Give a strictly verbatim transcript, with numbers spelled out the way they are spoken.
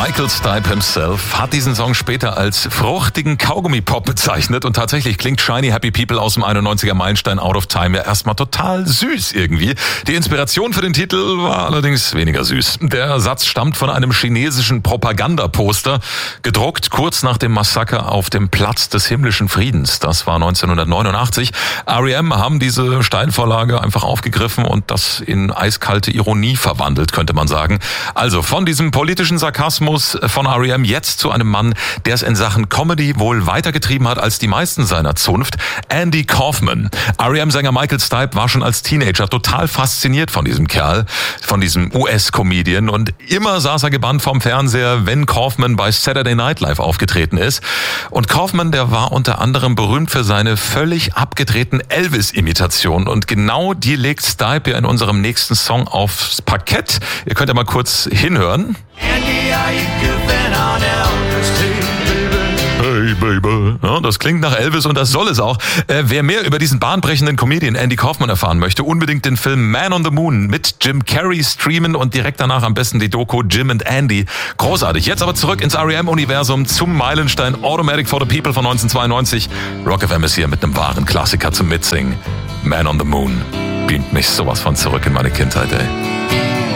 Michael Stipe himself hat diesen Song später als fruchtigen Kaugummi-Pop bezeichnet und tatsächlich klingt Shiny Happy People aus dem einundneunziger Meilenstein Out of Time ja erstmal total süß irgendwie. Die Inspiration für den Titel war allerdings weniger süß. Der Satz stammt von einem chinesischen Propagandaposter, gedruckt kurz nach dem Massaker auf dem Platz des himmlischen Friedens. Das war neunzehnhundertneunundachtzig. R E M haben diese Steilvorlage einfach aufgegriffen und das in eiskalte Ironie verwandelt, könnte man sagen. Also von diesem politischen Sarkasmus von R E M jetzt zu einem Mann, der es in Sachen Comedy wohl weitergetrieben hat als die meisten seiner Zunft, Andy Kaufman. R E M-Sänger Michael Stipe war schon als Teenager total fasziniert von diesem Kerl, von diesem U S-Comedian und immer saß er gebannt vorm Fernseher, wenn Kaufman bei Saturday Night Live aufgetreten ist. Und Kaufman, der war unter anderem berühmt für seine völlig abgedrehten Elvis-Imitationen und genau die legt Stipe ja in unserem nächsten Song aufs Parkett. Ihr könnt ja mal kurz hinhören. Hey Baby. Ja, das klingt nach Elvis und das soll es auch. Äh, wer mehr über diesen bahnbrechenden Comedian Andy Kaufman erfahren möchte, unbedingt den Film Man on the Moon mit Jim Carrey streamen und direkt danach am besten die Doku Jim and Andy. Großartig. Jetzt aber zurück ins R E M-Universum zum Meilenstein Automatic for the People von neunzehnhundertzweiundneunzig. Rock F M ist hier mit einem wahren Klassiker zum Mitsingen. Man on the Moon beamt mich sowas von zurück in meine Kindheit, ey.